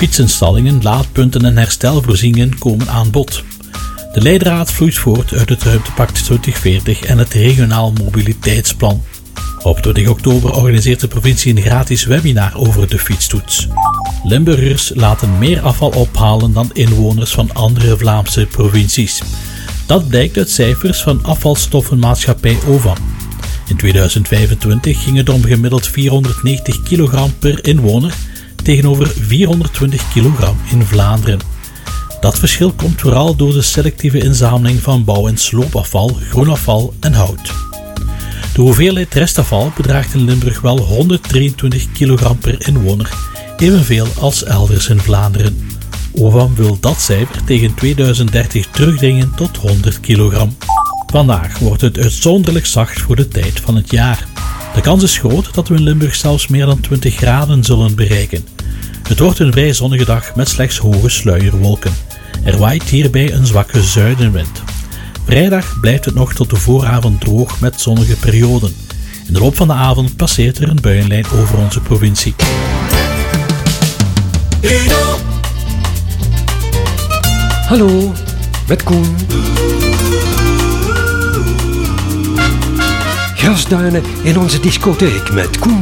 Fietsinstallingen, laadpunten en herstelvoorzieningen komen aan bod. De leidraad vloeit voort uit het Ruimtepact 2040 en het Regionaal Mobiliteitsplan. Op 20 oktober organiseert de provincie een gratis webinar over de fietstoets. Limburgers laten meer afval ophalen dan inwoners van andere Vlaamse provincies. Dat blijkt uit cijfers van afvalstoffenmaatschappij OVAM. In 2025 ging het om gemiddeld 490 kilogram per inwoner tegenover 420 kilogram in Vlaanderen. Dat verschil komt vooral door de selectieve inzameling van bouw- en sloopafval, groenafval en hout. De hoeveelheid restafval bedraagt in Limburg wel 123 kilogram per inwoner, evenveel als elders in Vlaanderen. OVAM wil dat cijfer tegen 2030 terugdringen tot 100 kilogram. Vandaag wordt het uitzonderlijk zacht voor de tijd van het jaar. De kans is groot dat we in Limburg zelfs meer dan 20 graden zullen bereiken. Het wordt een vrij zonnige dag met slechts hoge sluierwolken. Er waait hierbij een zwakke zuidenwind. Vrijdag blijft het nog tot de vooravond droog met zonnige perioden. In de loop van de avond passeert er een buienlijn over onze provincie. Hallo, met Koen. Grasduinen in onze discotheek met Koen